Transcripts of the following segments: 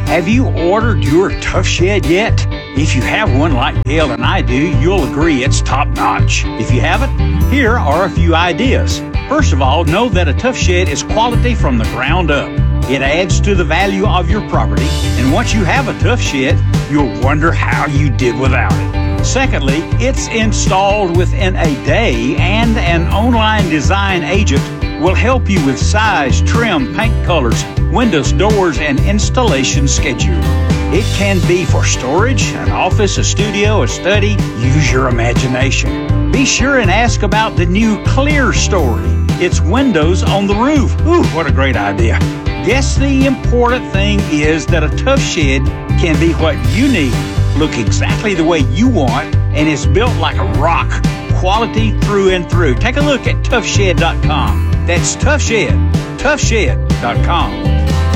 Have you ordered your Tough Shed yet? If you have one like Dale and I do, you'll agree it's top-notch. If you haven't, here are a few ideas. First of all, know that a Tough Shed is quality from the ground up. It adds to the value of your property, and once you have a Tough Shed, you'll wonder how you did without it. Secondly, it's installed within a day, and an online design agent will help you with size, trim, paint colors, windows, doors, and installation schedule. It can be for storage, an office, a studio, a study. Use your imagination. Be sure and ask about the new Clear Story. It's windows on the roof. Ooh, what a great idea. Guess the important thing is that a Tough Shed can be what you need, look exactly the way you want, and it's built like a rock. Quality through and through. Take a look at toughshed.com. That's Toughshed, toughshed.com.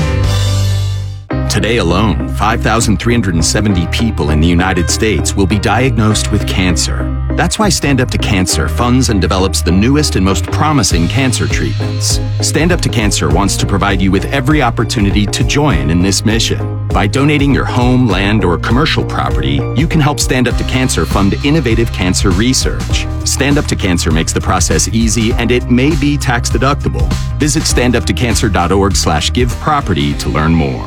Today alone, 5,370 people in the United States will be diagnosed with cancer. That's why Stand Up to Cancer funds and develops the newest and most promising cancer treatments. Stand Up to Cancer wants to provide you with every opportunity to join in this mission. By donating your home, land, or commercial property, you can help Stand Up to Cancer fund innovative cancer research. Stand Up to Cancer makes the process easy, and it may be tax deductible. Visit standuptocancer.org/giveproperty to learn more.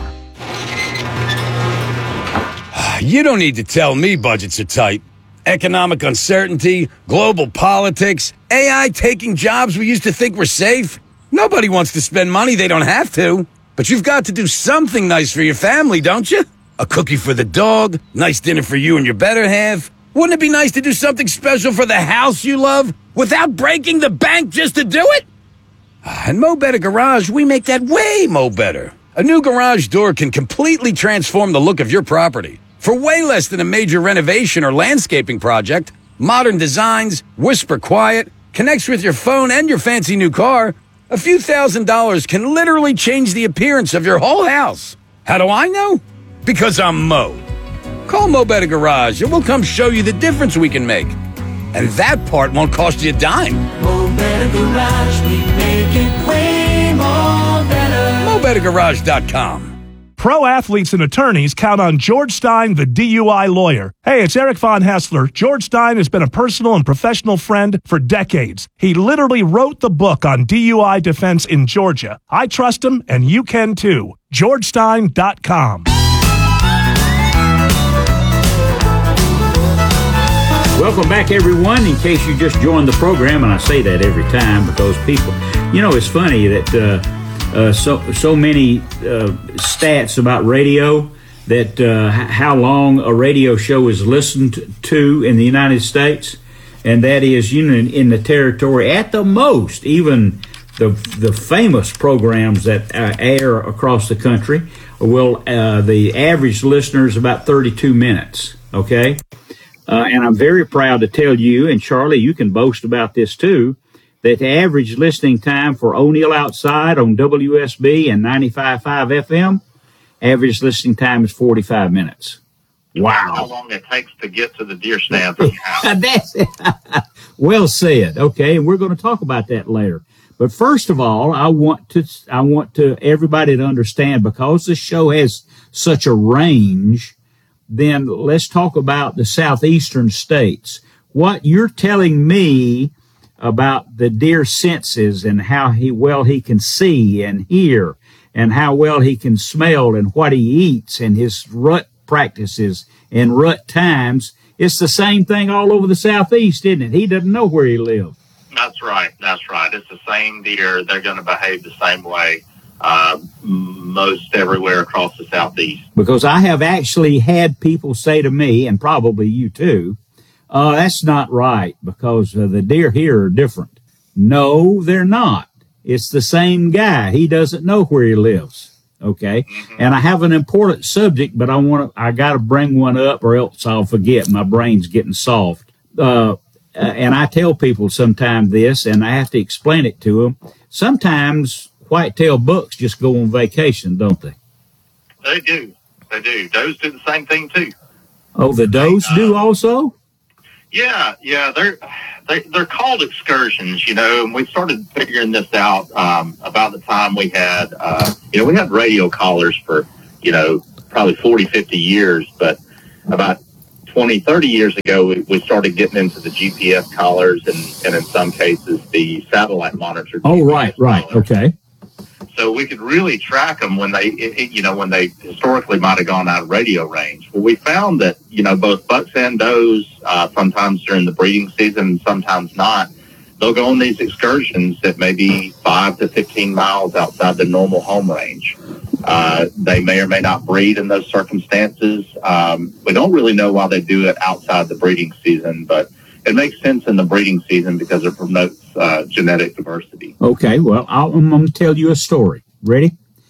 You don't need to tell me budgets are tight. Economic uncertainty, global politics, AI taking jobs we used to think were safe. Nobody wants to spend money they don't have to. But you've got to do something nice for your family, don't you? A cookie for the dog, nice dinner for you and your better half. Wouldn't it be nice to do something special for the house you love without breaking the bank just to do it? And Mo Better Garage, we make that way mo better. A new garage door can completely transform the look of your property. For way less than a major renovation or landscaping project, modern designs, whisper quiet, connects with your phone and your fancy new car, a few $1,000s can literally change the appearance of your whole house. How do I know? Because I'm Mo. Call Mo Better Garage and we'll come show you the difference we can make. And that part won't cost you a dime. Mo Better Garage, we make it way more better. MoBetterGarage.com. Pro athletes and attorneys count on George Stein, the DUI lawyer. Hey, it's Eric Von Hessler. George Stein has been a personal and professional friend for decades. He literally wrote the book on DUI defense in Georgia. I trust him, and you can too. GeorgeStein.com. Welcome back, everyone. In case you just joined the program, and I say that every time because people, it's funny that so many stats about radio, that how long a radio show is listened to in the United States, and that is in the territory at the most, even the famous programs that air across the country will the average listener is about 32 minutes. Okay, and I'm very proud to tell you, and Charlie, you can boast about this too, that the average listening time for O'Neill Outside on WSB and 95.5 FM, average listening time is 45 minutes. Wow. How long it takes to get to the deer stand from your house. That's it. Well said. Okay, and we're going to talk about that later. But first of all, I want to everybody to understand, because the show has such a range, then let's talk about the southeastern states. What you're telling me about the deer senses and how well he can see and hear and how well he can smell and what he eats and his rut practices and rut times. It's the same thing all over the southeast, isn't it? He doesn't know where he lives. That's right. It's the same deer. They're going to behave the same way most everywhere across the southeast. Because I have actually had people say to me, and probably you too, that's not right because the deer here are different. No, they're not. It's the same guy. He doesn't know where he lives. Okay. Mm-hmm. And I have an important subject, but I got to bring one up or else I'll forget. My brain's getting soft. And I tell people sometimes this, and I have to explain it to them. Sometimes whitetail bucks just go on vacation, don't they? They do. Does do the same thing too. Oh, the does do also? Yeah, they're called excursions, and we started figuring this out about the time we had, we had radio callers for, probably 40, 50 years, but about 20, 30 years ago, we started getting into the GPS collars and in some cases the satellite monitored. Oh, GPS right. collars. Okay. So we could really track them when they historically might have gone out of radio range. Well, we found that, both bucks and does, sometimes during the breeding season and sometimes not, they'll go on these excursions that may be 5 to 15 miles outside the normal home range. They may or may not breed in those circumstances. We don't really know why they do it outside the breeding season, but it makes sense in the breeding season because it promotes genetic diversity. Okay, well, I'm going to tell you a story. Ready?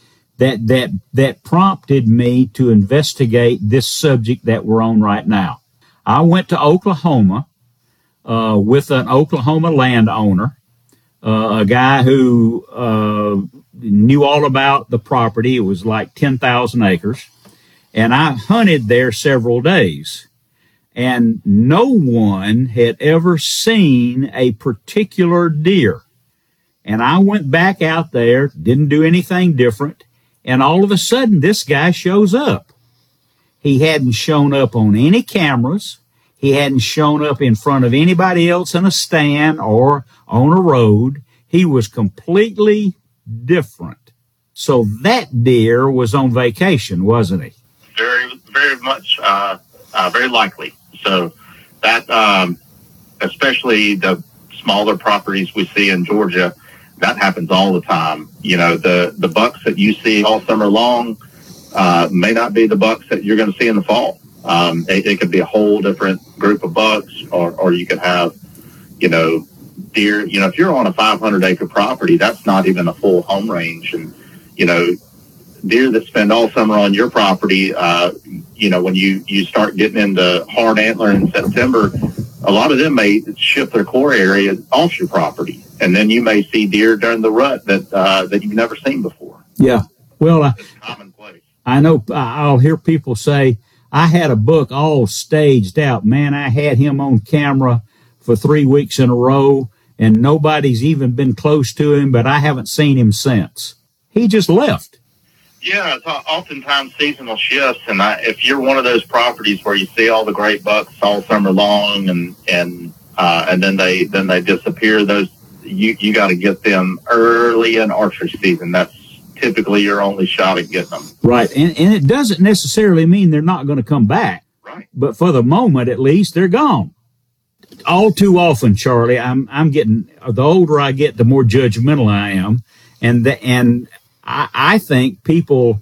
That prompted me to investigate this subject that we're on right now. I went to Oklahoma with an Oklahoma landowner, a guy who knew all about the property. It was like 10,000 acres. And I hunted there several days. And no one had ever seen a particular deer. And I went back out there, didn't do anything different, and all of a sudden this guy shows up. He hadn't shown up on any cameras. He hadn't shown up in front of anybody else in a stand or on a road. He was completely different. So that deer was on vacation, wasn't he? Very, very much, very likely. So that, especially the smaller properties we see in Georgia, that happens all the time. The bucks that you see all summer long may not be the bucks that you're going to see in the fall. It could be a whole different group of bucks, or you could have, deer. If you're on a 500-acre property, that's not even a full home range. And, deer that spend all summer on your property, when you start getting into hard antler in September, a lot of them may shift their core area off your property. And then you may see deer during the rut that you've never seen before. Yeah. Well, It's commonplace. I know I'll hear people say, I had a buck all staged out. Man, I had him on camera for 3 weeks in a row, and nobody's even been close to him, but I haven't seen him since. He just left. Yeah, it's oftentimes seasonal shifts, and if you're one of those properties where you see all the great bucks all summer long, and then they disappear, those you got to get them early in archery season. That's typically your only shot at getting them. Right, and it doesn't necessarily mean they're not going to come back. Right. But for the moment, at least, they're gone. All too often, Charlie, I'm getting, the older I get, the more judgmental I am, and I think people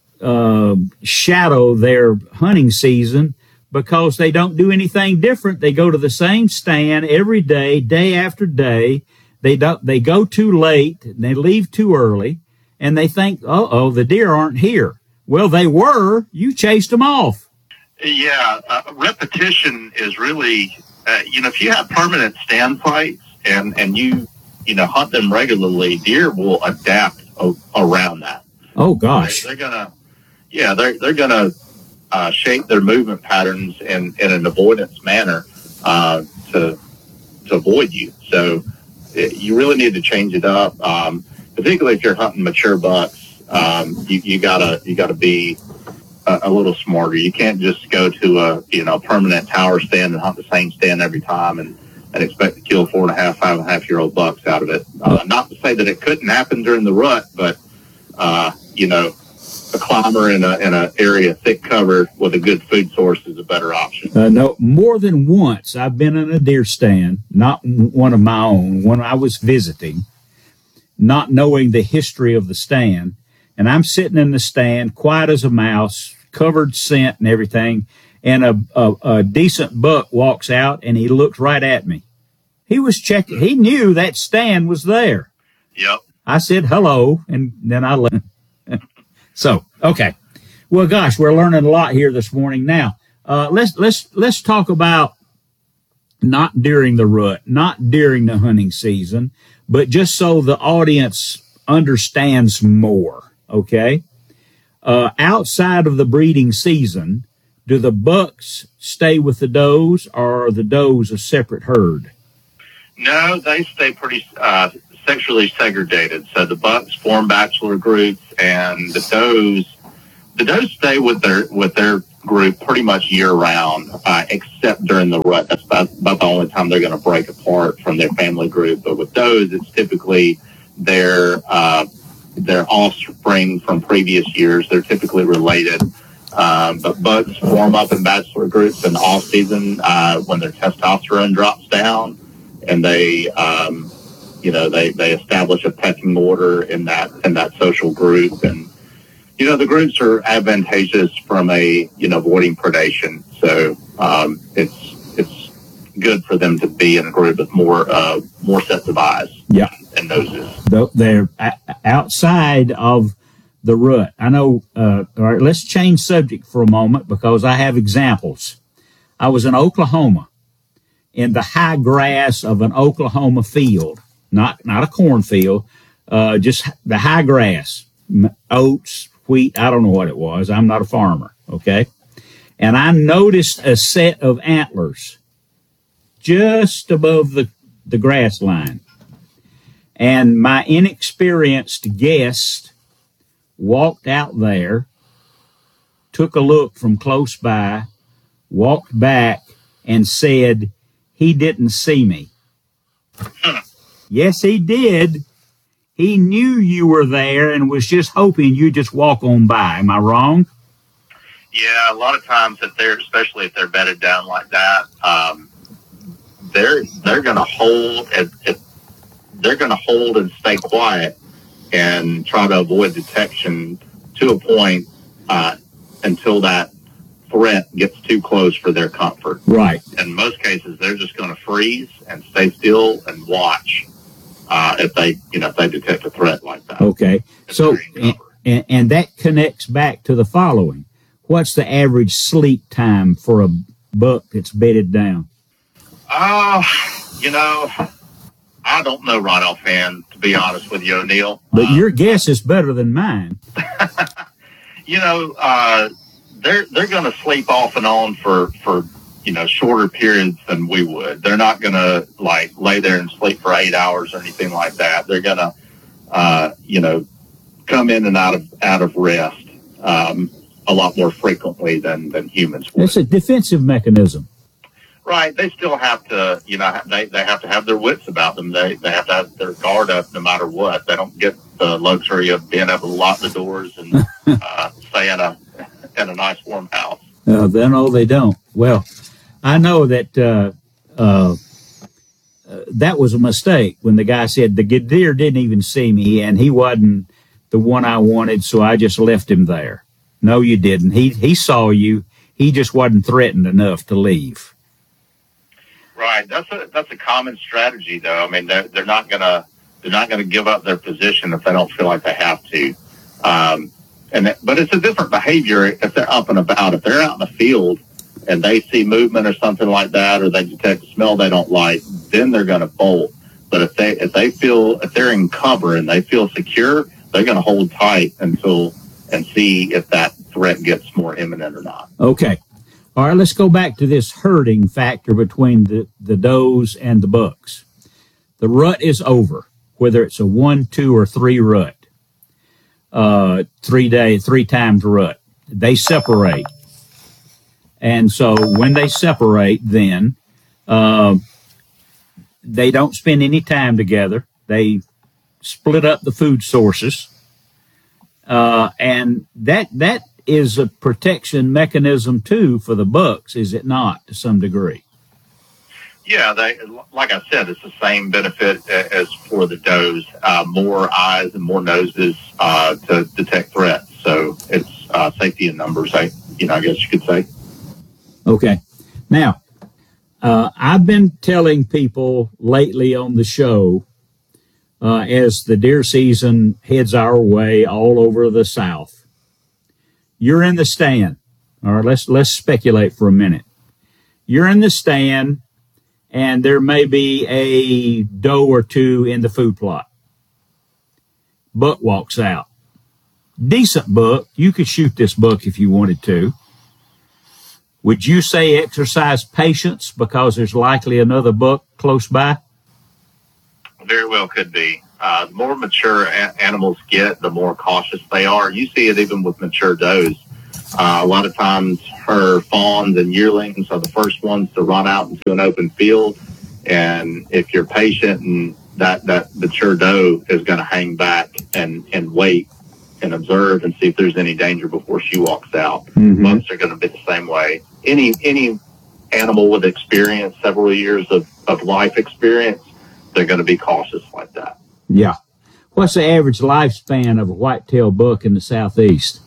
shadow their hunting season because they don't do anything different. They go to the same stand every day, day after day. They go too late, and they leave too early, and they think, the deer aren't here. Well, they were. You chased them off. Yeah, repetition is really, if you have permanent stand sites and you hunt them regularly, deer will adapt around that. Oh gosh. They're gonna shape their movement patterns in an avoidance manner to avoid you. So you really need to change it up, particularly if you're hunting mature bucks. You gotta be a little smarter. You can't just go to a permanent tower stand and hunt the same stand every time and expect to kill 4.5, 5.5-year-old bucks out of it. Not to say that it couldn't happen during the rut, but a climber in a area thick cover with a good food source is a better option. No, more than once I've been in a deer stand, not one of my own, when I was visiting, not knowing the history of the stand, and I'm sitting in the stand, quiet as a mouse, covered scent and everything, and a decent buck walks out, and he looked right at me. He was checking. He knew that stand was there. Yep. I said hello, and then I left. So, okay. Well, gosh, we're learning a lot here this morning. Now, let's talk about not during the rut, not during the hunting season, but just so the audience understands more. Okay. Outside of the breeding season, do the bucks stay with the does, or are the does a separate herd? No, they stay pretty sexually segregated. So the bucks form bachelor groups, and the does The does stay with their group pretty much year round, except during the rut. That's about the only time they're going to break apart from their family group. But with does, it's typically their offspring from previous years. They're typically related. But bucks form up in bachelor groups in off season when their testosterone drops down, and they establish a pecking order in that social group. And the groups are advantageous from avoiding predation. So it's good for them to be in a group with more sets of eyes. Yeah. And noses. They're outside of the rut. I know. All right, let's change subject for a moment because I have examples. I was in Oklahoma, in the high grass of an Oklahoma field, not a cornfield, just the high grass, oats, wheat. I don't know what it was. I'm not a farmer. Okay, and I noticed a set of antlers just above the grass line, and my inexperienced guest walked out there, took a look from close by, walked back, and said he didn't see me. Yes, he did. He knew you were there and was just hoping you'd just walk on by. Am I wrong? Yeah, a lot of times especially if they're bedded down like that, they're going to hold. They're going to hold and stay quiet and try to avoid detection to a point until that threat gets too close for their comfort. Right. In most cases, they're just going to freeze and stay still and watch if they detect a threat like that. Okay. So, and that connects back to the following. What's the average sleep time for a buck that's bedded down? I don't know right offhand, to be honest with you, O'Neill. But your guess is better than mine. They're going to sleep off and on for shorter periods than we would. They're not going to lay there and sleep for 8 hours or anything like that. They're going to come in and out of rest a lot more frequently than humans would. It's a defensive mechanism. Right. They still have to, they have to have their wits about them. They have to have their guard up no matter what. They don't get the luxury of being able to lock the doors and stay in a nice warm house. No, they don't. Well, I know that that was a mistake when the guy said the deer didn't even see me and he wasn't the one I wanted, so I just left him there. No, you didn't. He saw you. He just wasn't threatened enough to leave. Right. That's a common strategy, though. I mean, they're not gonna give up their position if they don't feel like they have to. But it's a different behavior if they're up and about. If they're out in the field and they see movement or something like that, or they detect a smell they don't like, then they're going to bolt. But if they're in cover and they feel secure, they're going to hold tight and see if that threat gets more imminent or not. Okay. All right, let's go back to this herding factor between the does and the bucks. The rut is over, whether it's a 1, 2, or 3 rut, 3 times rut. They separate. And so when they separate, then they don't spend any time together. They split up the food sources. And that is a protection mechanism too for the bucks, is it not, to some degree? Yeah, like I said, it's the same benefit as for the does. More eyes and more noses to detect threats. So it's safety in numbers, I guess you could say. Okay. Now, I've been telling people lately on the show, as the deer season heads our way all over the South, you're in the stand. All right, let's speculate for a minute. You're in the stand, and there may be a doe or two in the food plot. Buck walks out. Decent buck. You could shoot this buck if you wanted to. Would you say exercise patience because there's likely another buck close by? Very well could be. The more mature animals get, the more cautious they are. You see it even with mature does. A lot of times her fawns and yearlings are the first ones to run out into an open field. And if you're patient, and that mature doe is going to hang back and wait and observe and see if there's any danger before she walks out. Bucks are going to be the same way. Any animal with experience, several years of life experience, they're going to be cautious like that. Yeah. What's the average lifespan of a whitetail buck in the Southeast?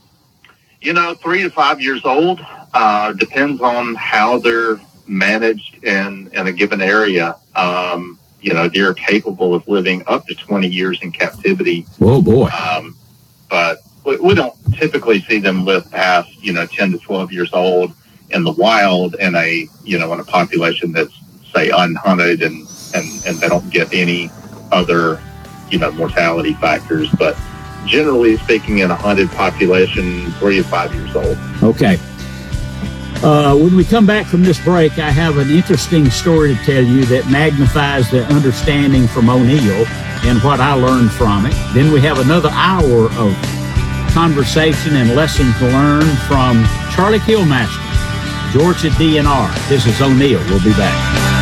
3 to 5 years old. Depends on how they're managed in a given area. Deer are capable of living up to 20 years in captivity. Oh boy. But we don't typically see them live past, 10 to 12 years old in the wild in a population that's, say, unhunted and they don't get any other, mortality factors. But generally speaking, in a hunted population, 3 to 5 years old. Okay. When we come back from this break, I have an interesting story to tell you that magnifies the understanding from O'Neill and what I learned from it. Then we have another hour of conversation and lessons learned from Charlie Killmaster, Georgia DNR. This is O'Neill. We'll be back.